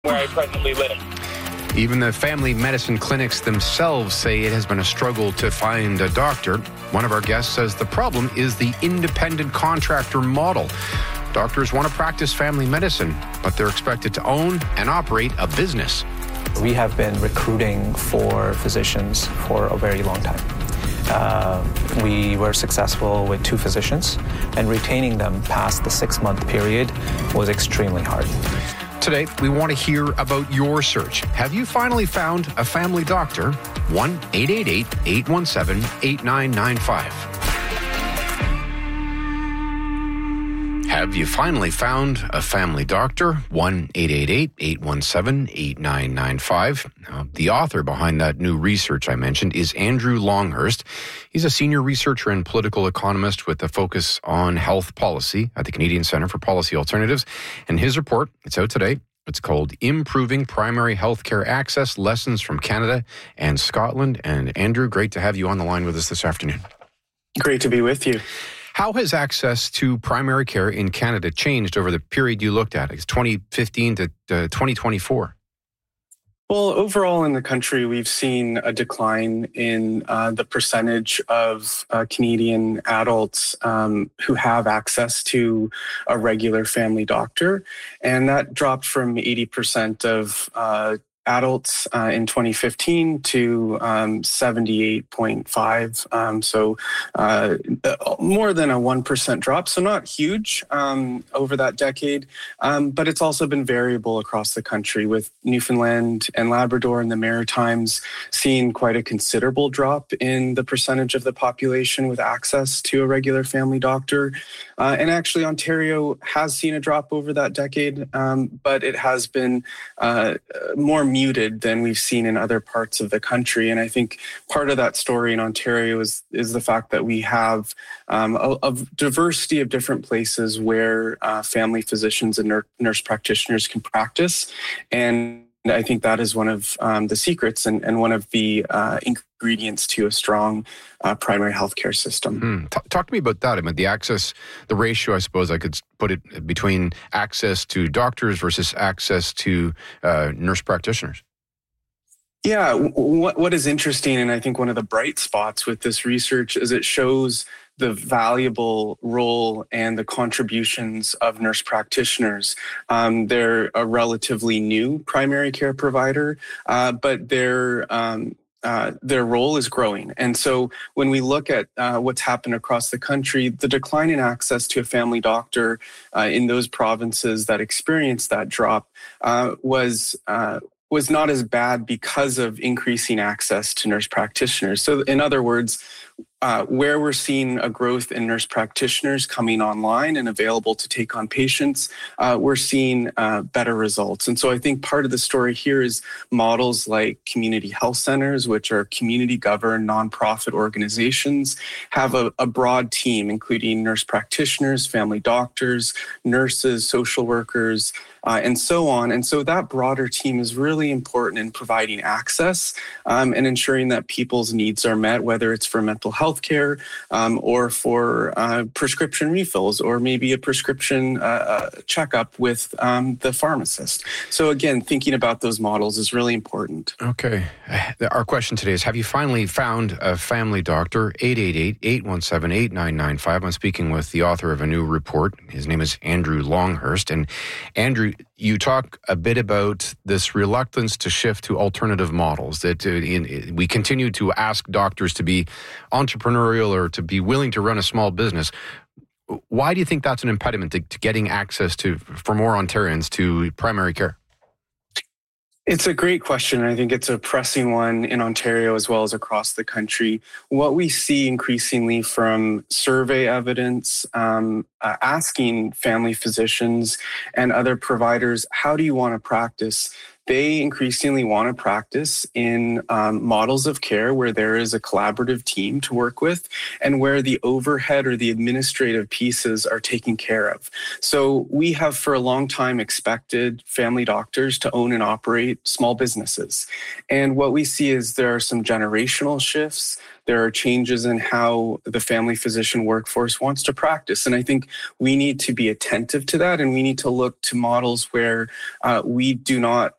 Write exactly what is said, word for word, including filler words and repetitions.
where I presently live. Even the family medicine clinics themselves say it has been a struggle to find a doctor. One of our guests says the problem is the independent contractor model. Doctors want to practice family medicine, but they're expected to own and operate a business. We have been recruiting for physicians for a very long time. Uh, we were successful with two physicians, and retaining them past the six-month period was extremely hard. Today, we want to hear about your search. Have you finally found a family doctor? one eight eight eight, eight one seven, eight nine nine five. Have you finally found a family doctor? one eight eight eight, eight one seven, eight nine nine five. Now, the author behind that new research I mentioned is Andrew Longhurst. He's a senior researcher and political economist with a focus on health policy at the Canadian Centre for Policy Alternatives. And his report, it's out today. It's called Improving Primary Healthcare Access, Lessons from Canada and Scotland. And Andrew, great to have you on the line with us this afternoon. Great to be with you. How has access to primary care in Canada changed over the period you looked at? It's twenty fifteen to uh, twenty twenty-four. Well, overall in the country, we've seen a decline in uh, the percentage of uh, Canadian adults um, who have access to a regular family doctor. And that dropped from eighty percent of uh, adults uh, in twenty fifteen to um, seventy-eight point five. Um, so uh, more than a one percent drop. So not huge um, over that decade. Um, but it's also been variable across the country, with Newfoundland and Labrador and the Maritimes seeing quite a considerable drop in the percentage of the population with access to a regular family doctor. Uh, and actually, Ontario has seen a drop over that decade, um, but it has been uh, more muted than we've seen in other parts of the country. And I think part of that story in Ontario is, is the fact that we have um, a, a diversity of different places where uh, family physicians and nur- nurse practitioners can practice. And I think that is one of um, the secrets and, and one of the uh, ingredients to a strong uh, primary healthcare system. Mm. T- talk to me about that. I mean, the access, the ratio, I suppose I could put it between access to doctors versus access to uh, nurse practitioners. Yeah, what what is interesting, and I think one of the bright spots with this research is it shows the valuable role and the contributions of nurse practitioners. Um, they're a relatively new primary care provider, uh, but their um, uh, their role is growing. And so when we look at uh, what's happened across the country, the decline in access to a family doctor uh, in those provinces that experienced that drop uh, was uh, was not as bad because of increasing access to nurse practitioners. So in other words, Uh, where we're seeing a growth in nurse practitioners coming online and available to take on patients, uh, we're seeing uh, better results. And so I think part of the story here is models like community health centers, which are community-governed nonprofit organizations, have a, a broad team, including nurse practitioners, family doctors, nurses, social workers, uh, and so on. And so that broader team is really important in providing access um, and ensuring that people's needs are met, whether it's for mental health care um, or for uh, prescription refills, or maybe a prescription uh, uh, checkup with um, the pharmacist. So again, thinking about those models is really important. Okay. Our question today is, have you finally found a family doctor? eight eight eight, eight one seven, eight nine nine five. I'm speaking with the author of a new report. His name is Andrew Longhurst. And Andrew, you talk a bit about this reluctance to shift to alternative models, that uh, in, we continue to ask doctors to be entrepreneurial or to be willing to run a small business. Why do you think that's an impediment to, to getting access to, for more Ontarians, to primary care? It's a great question. I think it's a pressing one in Ontario as well as across the country. What we see increasingly from survey evidence, um, uh, asking family physicians and other providers, how do you want to practice? They increasingly want to practice in um, models of care where there is a collaborative team to work with and where the overhead or the administrative pieces are taken care of. So we have for a long time expected family doctors to own and operate small businesses. And what we see is there are some generational shifts. There are changes in how the family physician workforce wants to practice. And I think we need to be attentive to that, and we need to look to models where uh, we do not